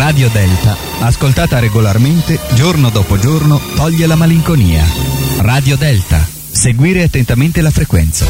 Radio Delta, ascoltata regolarmente, giorno dopo giorno, toglie la malinconia. Radio Delta, seguire attentamente la frequenza.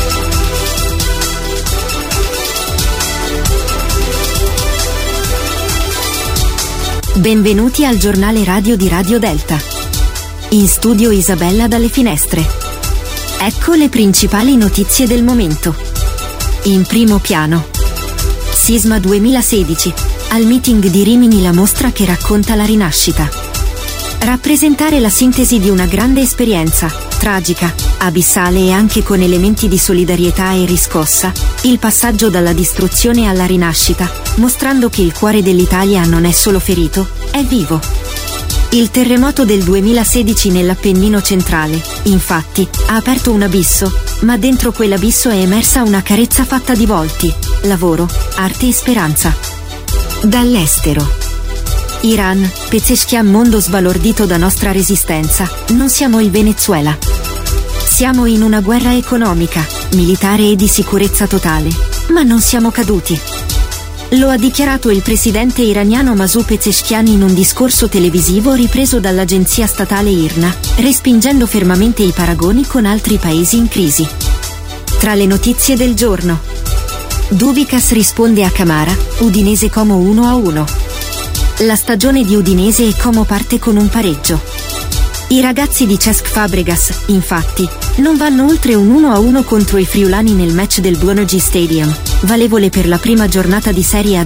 Benvenuti al giornale radio di Radio Delta. In studio Isabella dalle Finestre. Ecco le principali notizie del momento. In primo piano. Sisma 2016. Al meeting di Rimini la mostra che racconta la rinascita. Rappresentare la sintesi di una grande esperienza, tragica, abissale e anche con elementi di solidarietà e riscossa, il passaggio dalla distruzione alla rinascita, mostrando che il cuore dell'Italia non è solo ferito, è vivo. Il terremoto del 2016 nell'Appennino centrale, infatti, ha aperto un abisso, ma dentro quell'abisso è emersa una carezza fatta di volti, lavoro, arte e speranza. Dall'estero. Iran, Pezeshkian, mondo sbalordito da nostra resistenza, non siamo il Venezuela. Siamo in una guerra economica, militare e di sicurezza totale, ma non siamo caduti. Lo ha dichiarato il presidente iraniano Massoud Pezeshkian in un discorso televisivo ripreso dall'agenzia statale IRNA, respingendo fermamente i paragoni con altri paesi in crisi. Tra le notizie del giorno. Dubicas risponde a Camara, Udinese Como 1-1. La stagione di Udinese e Como parte con un pareggio. I ragazzi di Cesc Fabregas, infatti, non vanno oltre un 1-1 contro i friulani nel match del Buonogi Stadium, valevole per la prima giornata di Serie A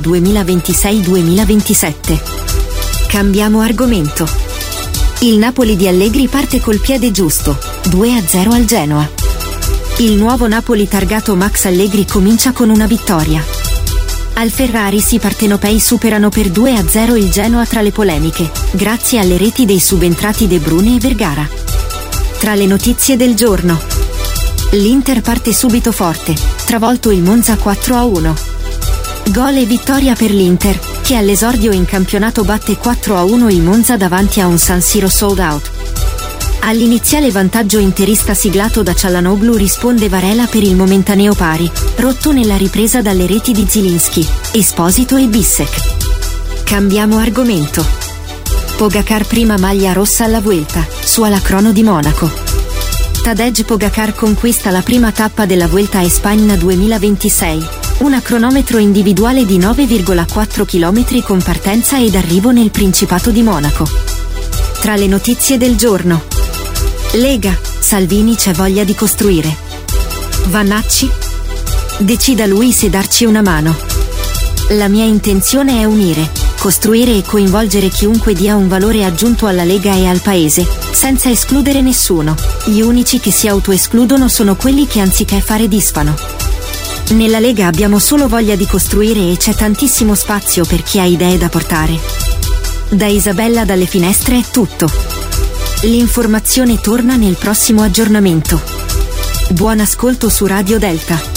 2026-2027. Cambiamo argomento. Il Napoli di Allegri parte col piede giusto, 2-0 al Genoa. Il nuovo Napoli targato Max Allegri comincia con una vittoria. Al Ferraris i partenopei superano per 2-0 il Genoa tra le polemiche, grazie alle reti dei subentrati De Bruyne e Vergara. Tra le notizie del giorno. L'Inter parte subito forte, travolto il Monza 4-1. Gol e vittoria per l'Inter, che all'esordio in campionato batte 4-1 il Monza davanti a un San Siro sold out. All'iniziale vantaggio interista siglato da Cialanoglu risponde Varela per il momentaneo pari, rotto nella ripresa dalle reti di Zielinski, Esposito e Bissek. Cambiamo argomento. Pogacar prima maglia rossa alla Vuelta, su alla crono di Monaco. Tadej Pogacar conquista la prima tappa della Vuelta a España 2026, una cronometro individuale di 9,4 km con partenza ed arrivo nel Principato di Monaco. Tra le notizie del giorno. Lega, Salvini c'è voglia di costruire. Vannacci? Decida lui se darci una mano. La mia intenzione è unire, costruire e coinvolgere chiunque dia un valore aggiunto alla Lega e al Paese, senza escludere nessuno. Gli unici che si autoescludono sono quelli che anziché fare disfano. Nella Lega abbiamo solo voglia di costruire e c'è tantissimo spazio per chi ha idee da portare. Da Isabella dalle Finestre è tutto. L'informazione torna nel prossimo aggiornamento. Buon ascolto su Radio Delta.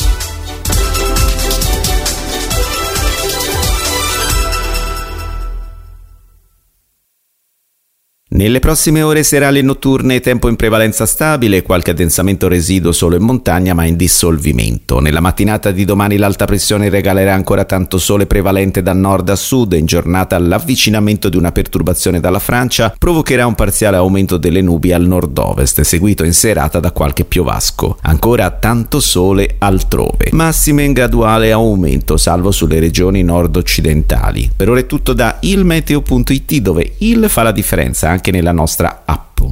Nelle prossime ore serali e notturne tempo in prevalenza stabile, qualche addensamento residuo solo in montagna ma in dissolvimento. Nella mattinata di domani l'alta pressione regalerà ancora tanto sole prevalente da nord a sud. In giornata l'avvicinamento di una perturbazione dalla Francia provocherà un parziale aumento delle nubi al nord-ovest, seguito in serata da qualche piovasco. Ancora tanto sole altrove. Massime in graduale aumento, salvo sulle regioni nord-occidentali. Per ora è tutto da ilmeteo.it, dove il fa la differenza anche nella nostra app.